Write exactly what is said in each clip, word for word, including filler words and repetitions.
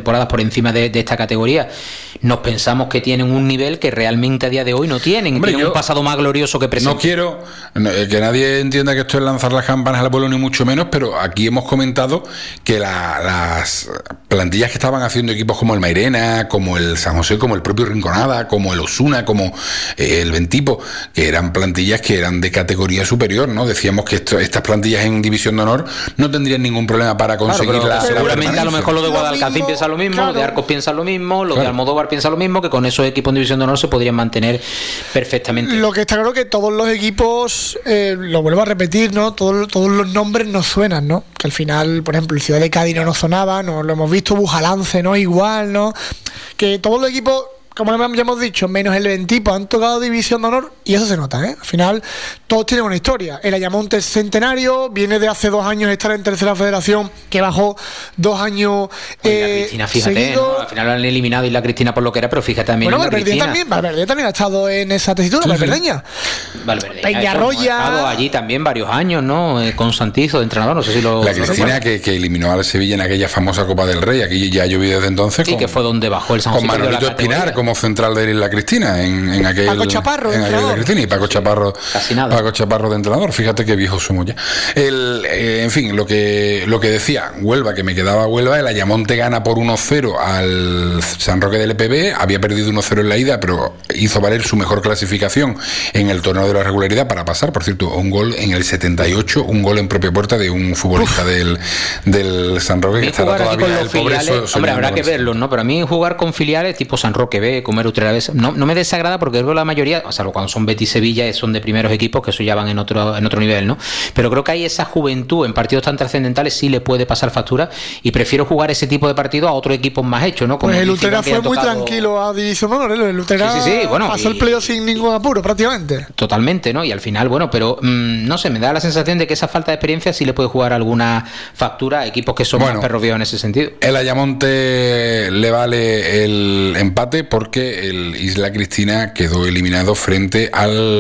temporadas por encima de, de esta categoría, nos pensamos que tienen un nivel que realmente a día de hoy no tienen. Hombre, tienen un pasado más glorioso que presente. No quiero que nadie entienda que esto es lanzar las campanas al vuelo, ni mucho menos, pero aquí hemos comentado que la, las plantillas que estaban haciendo equipos como el Mairena, como el San José, como el propio Rinconada, como el Osuna, como eh, el Ventipo, que eran plantillas que eran de categoría superior, ¿no? Decíamos que esto, estas plantillas en División de Honor no tendrían ningún problema para conseguir claro, la seguramente la a lo mejor lo de Guadalcacín piensa lo mismo, claro. Lo de Arcos piensa lo mismo, lo claro. de Almodóvar piensa lo mismo, que con esos equipos en División de Honor se podrían mantener perfectamente. Lo que está claro que todos los equipos, eh, lo vuelvo a repetir, ¿no? Todos, todos los nombres nos suenan, ¿no? Que al final, por ejemplo, el Ciudad de Cádiz no nos sonaba, no lo hemos visto, Bujalance, ¿no? Igual, ¿no? Que todos los equipos, como ya hemos dicho, menos el Ventipo, han tocado División de Honor y eso se nota, ¿eh? Al final, todos tienen una historia. El Ayamonte es centenario, viene de hace dos años estar en tercera federación, que bajó dos años. Oye, eh, Cristina, fíjate, ¿no? Al final lo han eliminado y la Cristina por lo que era, pero fíjate también. Bueno, en Valverde también, Valverde también ha estado en esa tesitura, sí, Valverdeña. Valverde. Peñarroya. Ha estado allí también varios años, ¿no? Eh, con Santizo de entrenador, no sé si lo. La Cristina lo que, que eliminó al Sevilla en aquella famosa Copa del Rey, aquí ya llovido desde entonces. Sí, con, que fue donde bajó el San José. Con Manolito Espinar como central de la Cristina en, en aquel Paco Chaparro en aquel Cristina y Paco Chaparro casi nada. Paco Chaparro de entrenador, fíjate qué viejos somos ya. El, eh, en fin, lo que lo que decía Huelva, que me quedaba Huelva, el Ayamonte gana por uno cero al San Roque del E P B, había perdido uno cero en la ida, pero hizo valer su mejor clasificación en el torneo de la regularidad para pasar, por cierto, un gol en el setenta y ocho, un gol en propia puerta de un futbolista del, del San Roque, que estará todavía el pobre so, hombre, habrá que verlo, ¿no? Pero a mí jugar con filiales tipo San Roque B, Comer Utrera B, no, no me desagrada porque creo que la mayoría, o sea, cuando son Betis Sevilla, son de primeros equipos, que eso ya van en otro, en otro nivel, ¿no? Pero creo que hay esa juventud en partidos tan trascendentales sí le puede pasar factura y prefiero jugar ese tipo de partidos a otros equipos más hechos, ¿no? Como pues el Utrera fue muy tocado... tranquilo a División Honor, ¿eh? El Utrera sí, sí, sí, bueno, pasó y... el playoff sin ningún apuro prácticamente. Totalmente, ¿no? Y al final, bueno, pero mmm, no sé, me da la sensación de que esa falta de experiencia sí le puede jugar alguna factura a equipos que son bueno, más perros viejos en ese sentido. El Ayamonte le vale el empate porque el Isla Cristina quedó eliminado frente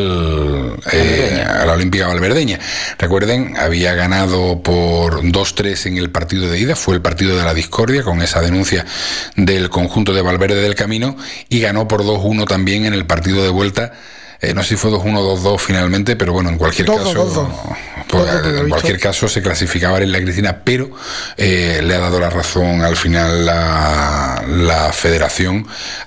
al eh, a la Olímpica Valverdeña. Recuerden, había ganado por dos tres en el partido de ida, fue el partido de la discordia con esa denuncia del conjunto de Valverde del Camino, y ganó por dos uno también en el partido de vuelta. Eh, no sé si fue dos uno dos dos finalmente, pero bueno, en cualquier dos, caso dos, dos. Pues, dos, dos, en cualquier caso se clasificaba en la Cristina, pero eh, le ha dado la razón al final la, la federación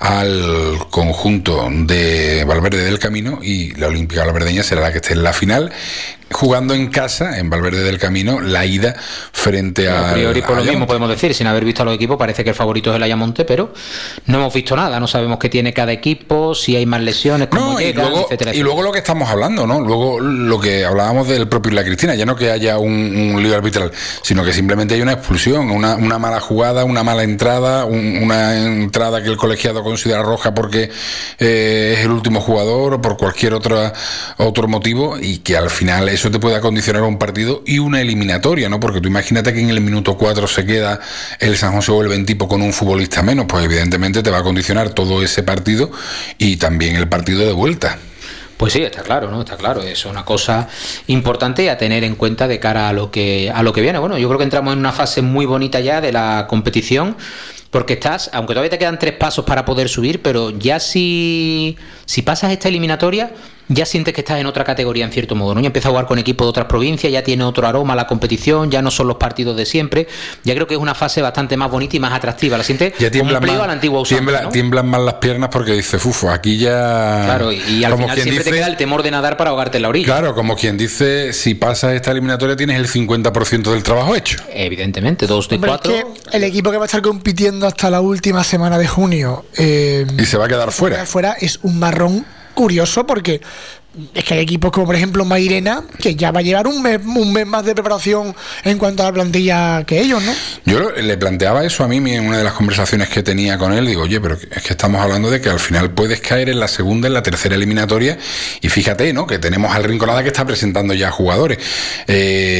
al conjunto de Valverde del Camino, y la Olímpica Valverdeña será la que esté en la final, jugando en casa, en Valverde del Camino, la ida frente a... A priori por lo mismo podemos decir, sin haber visto a los equipos, parece que el favorito es el Ayamonte, pero no hemos visto nada, no sabemos qué tiene cada equipo, si hay más lesiones, cómo no, llegan, y luego, etcétera, etcétera. Y luego lo que estamos hablando, ¿no? Luego lo que hablábamos del propio Isla Cristina, ya no que haya un, un lío arbitral, sino que simplemente hay una expulsión, una, una mala jugada, una mala entrada, un, una entrada que el colegiado considera roja porque eh, es el último jugador o por cualquier otra, otro motivo, y que al final es eso te puede condicionar un partido y una eliminatoria, ¿no? Porque tú imagínate que en el minuto cuatro se queda el San José o el Ventipo con un futbolista menos, pues evidentemente te va a condicionar todo ese partido y también el partido de vuelta. Pues sí, está claro, ¿no? Está claro, es una cosa importante a tener en cuenta de cara a lo que a lo que viene. Bueno, yo creo que entramos en una fase muy bonita ya de la competición, porque estás, aunque todavía te quedan tres pasos para poder subir, pero ya si, si pasas esta eliminatoria, ya sientes que estás en otra categoría en cierto modo, ¿no? Ya empiezas a jugar con equipos de otras provincias, ya tiene otro aroma la competición, ya no son los partidos de siempre, ya creo que es una fase bastante más bonita y más atractiva, la sientes como un pliego a la antigua usanza, tiembla, ¿no? Tiemblan más las piernas porque dices, ufo, aquí ya... Claro, y, y al final siempre dice, te queda el temor de nadar para ahogarte en la orilla. Claro, como quien dice, si pasas esta eliminatoria tienes el cincuenta por ciento del trabajo hecho. Evidentemente, dos de Hombre, cuatro. Es que el equipo que va a estar compitiendo hasta la última semana de junio... Eh, y se va a quedar fuera. Se va a quedar fuera, es un marrón curioso porque... Es que hay equipos como por ejemplo Mairena, que ya va a llevar un mes, un mes más de preparación en cuanto a la plantilla que ellos, ¿no? Yo le planteaba eso a mí en una de las conversaciones que tenía con él. Digo, oye, pero es que estamos hablando de que al final puedes caer en la segunda, en la tercera eliminatoria, y fíjate, ¿no? Que tenemos al Rinconada que está presentando ya jugadores. Eh,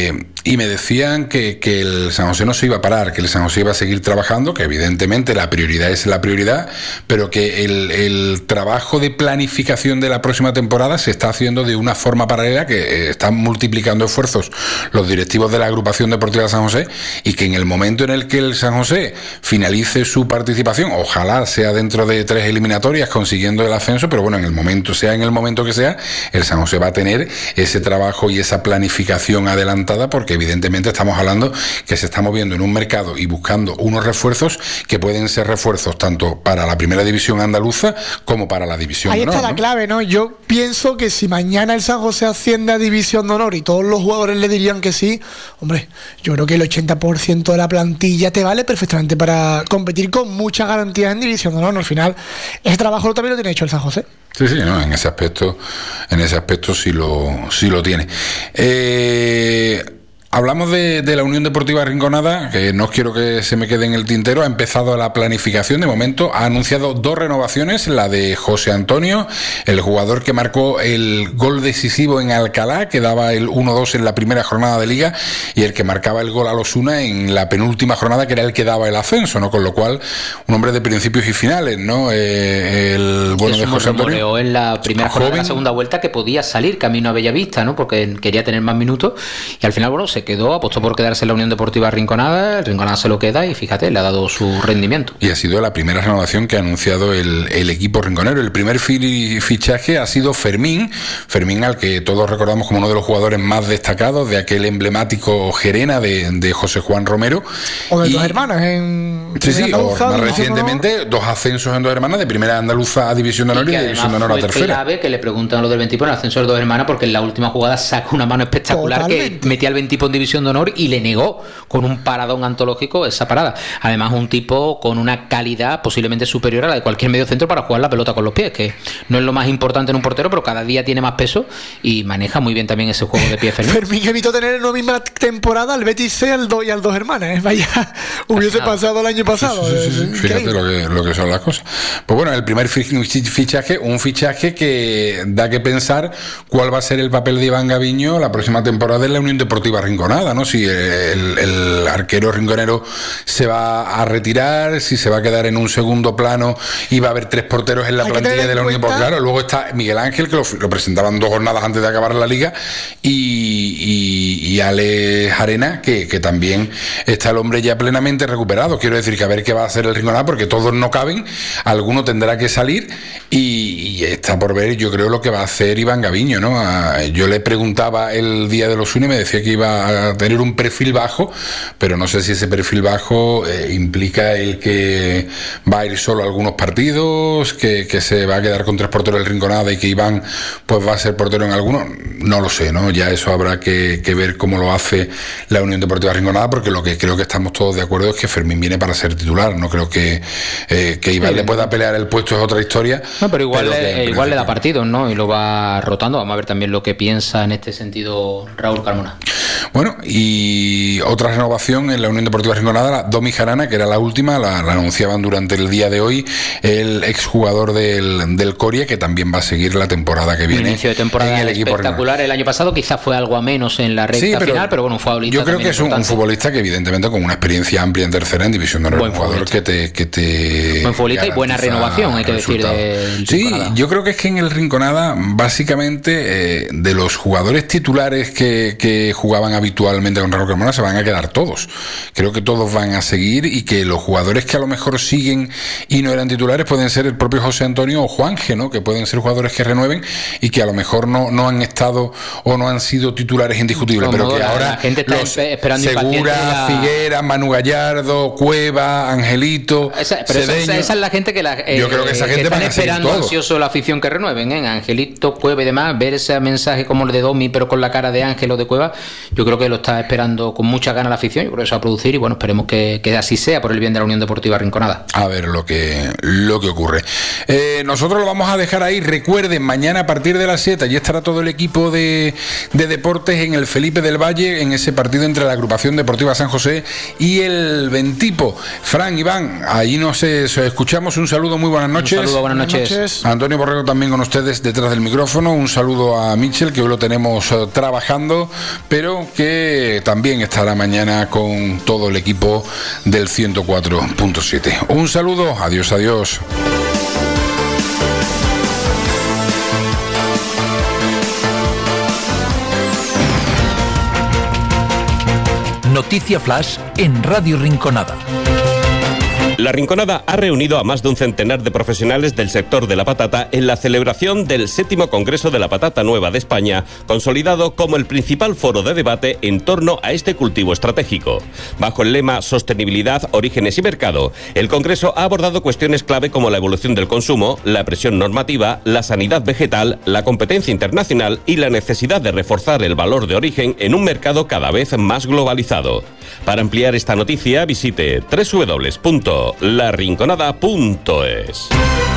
y me decían que, que el San José no se iba a parar, que el San José iba a seguir trabajando, que evidentemente la prioridad es la prioridad, pero que el, el trabajo de planificación de la próxima temporada se está haciendo de una forma paralela, que están multiplicando esfuerzos los directivos de la agrupación deportiva de San José, y que en el momento en el que el San José finalice su participación, ojalá sea dentro de tres eliminatorias consiguiendo el ascenso, pero bueno, en el momento, sea en el momento que sea, el San José va a tener ese trabajo y esa planificación adelantada, porque evidentemente estamos hablando que se está moviendo en un mercado y buscando unos refuerzos que pueden ser refuerzos tanto para la primera división andaluza como para la división Ahí de honor. Ahí está la ¿no? clave, ¿no? Yo pienso que si mañana el San José asciende a división de honor y todos los jugadores le dirían que sí, hombre, yo creo que el ochenta por ciento de la plantilla te vale perfectamente para competir con muchas garantías en división de honor. Al final, ese trabajo también lo tiene hecho el San José. Sí, sí, no, en ese aspecto, en ese aspecto sí lo, sí lo tiene. Eh... Hablamos de, de la Unión Deportiva Rinconada, que no quiero que se me quede en el tintero. Ha empezado la planificación, de momento ha anunciado dos renovaciones, la de José Antonio, el jugador que marcó el gol decisivo en Alcalá, que daba el uno dos en la primera jornada de Liga, y el que marcaba el gol a Osuna en la penúltima jornada, que era el que daba el ascenso, ¿no? Con lo cual, un hombre de principios y finales, ¿no? Eh, el bueno de José Antonio. En la primera jornada de la segunda vuelta que podía salir camino a Bellavista, ¿no? Porque quería tener más minutos, y al final, bueno, se quedó, apostó por quedarse en la Unión Deportiva Rinconada, el Rinconada se lo queda y fíjate, le ha dado su rendimiento. Y ha sido la primera renovación que ha anunciado el, el equipo rinconero. El primer fi, fichaje ha sido Fermín, Fermín al que todos recordamos como uno de los jugadores más destacados de aquel emblemático Gerena de, de José Juan Romero. O de y, Dos Hermanas en Sí, sí, o más recientemente dos ascensos en Dos Hermanas, de primera andaluza a División de Honor y, y de División de Honor a tercera. Clave que le preguntan a los del Ventipo en el ascenso de Dos Hermanas, porque en la última jugada saca una mano espectacular. Totalmente. Que metía al Ventipo en División de Honor y le negó con un paradón antológico esa parada. Además, un tipo con una calidad posiblemente superior a la de cualquier mediocentro para jugar la pelota con los pies, que no es lo más importante en un portero, pero cada día tiene más peso y maneja muy bien también ese juego de pies. Fermín, Fermín evitó tener en la misma temporada al Betis C al do y al Dos Hermanas, ¿eh? Vaya, hubiese nada. pasado el año pasado. Sí, sí, sí, sí. Fíjate lo que, lo que son las cosas. Pues bueno, el primer fichaje, un fichaje que da que pensar cuál va a ser el papel de Iván Gaviño la próxima temporada en la Unión Deportiva Rinconada, ¿no? Si el, el arquero rinconero se va a retirar, si se va a quedar en un segundo plano y va a haber tres porteros en la Hay plantilla de la Unión Deportiva. Claro, luego está Miguel Ángel, que lo, lo presentaban dos jornadas antes de acabar la liga, y, y, y Alex Arena, que, que también está el hombre ya plenamente recuperado. Quiero decir que a ver qué va a hacer el Rinconada, porque todos no caben, alguno tendrá que salir y, y está por ver, yo creo, lo que va a hacer Iván Gaviño, ¿no? A, yo le preguntaba el día de los Uni y me decía que iba a tener un perfil bajo, pero no sé si ese perfil bajo eh, implica el que va a ir solo a algunos partidos, que, que se va a quedar con tres porteros del Rinconada y que Iván pues va a ser portero en algunos. No lo sé, ¿no? Ya eso habrá que, que ver cómo lo hace la Unión Deportiva Rinconada, porque lo que creo que estamos todos de acuerdo es que Fermín viene para ser titular. No creo que, eh, que Iván sí, le pueda pelear el puesto, es otra historia. No, pero igual, pero le, igual le da partidos, ¿no? Y lo va rotando. Vamos a ver también lo que piensa en este sentido Raúl Carmona. Bueno, y otra renovación en la Unión Deportiva Rinconada, la Domi Jarana, que era la última, la, la anunciaban durante el día de hoy, el exjugador del, del Coria, que también va a seguir la temporada que viene. Un inicio de temporada en el espectacular el año pasado, quizás fue algo a menos en la recta sí, pero final, pero bueno, un futbolista. Yo creo que es un, un futbolista que evidentemente con una experiencia amplia en tercera, en División de Honor, un jugador que te, que te buen futbolista y buena renovación, hay que decir, del Sí, Rinconada. Yo creo que es que en el Rinconada, básicamente, eh, de los jugadores titulares que, que jugaban habitualmente con Raúl Carmona, se van a quedar todos. Creo que todos van a seguir y que los jugadores que a lo mejor siguen y no eran titulares pueden ser el propio José Antonio o Juanje, ¿no? Que pueden ser jugadores que renueven y que a lo mejor no, no han estado o no han sido titulares indiscutibles, pero que ahora la gente está los esperando Segura, la... Figuera, Manu Gallardo, Cueva, Angelito, esa, pero esa, esa, esa es la gente que la eh, yo creo que esa gente que están esperando ansioso la afición que renueven, ¿eh? Angelito, Cueva y demás, ver ese mensaje como el de Domi pero con la cara de Ángel o de Cueva, yo creo que lo está esperando con mucha gana la afición. Yo creo que eso va a producir y bueno, esperemos que, que así sea por el bien de la Unión Deportiva Rinconada. A ver lo que lo que ocurre. Eh, nosotros lo vamos a dejar ahí. Recuerden, mañana a partir de las siete allí estará todo el equipo de, de deportes en el Felipe del Valle, en ese partido entre la agrupación deportiva San José y el Ventipo. Fran, Iván, ahí nos escuchamos. Un saludo, muy buenas noches. Un saludo, buenas noches. Buenas noches. Antonio Borrego también con ustedes detrás del micrófono. Un saludo a Michel, que hoy lo tenemos uh, trabajando, pero que también estará mañana con todo el equipo del ciento cuatro punto siete. Un saludo, adiós, adiós. Noticia Flash en Radio Rinconada. La Rinconada ha reunido a más de un centenar de profesionales del sector de la patata en la celebración del séptimo Congreso de la Patata Nueva de España, consolidado como el principal foro de debate en torno a este cultivo estratégico. Bajo el lema Sostenibilidad, Orígenes y Mercado, el Congreso ha abordado cuestiones clave como la evolución del consumo, la presión normativa, la sanidad vegetal, la competencia internacional y la necesidad de reforzar el valor de origen en un mercado cada vez más globalizado. Para ampliar esta noticia, visite doble u doble u doble u punto la rinconada punto es.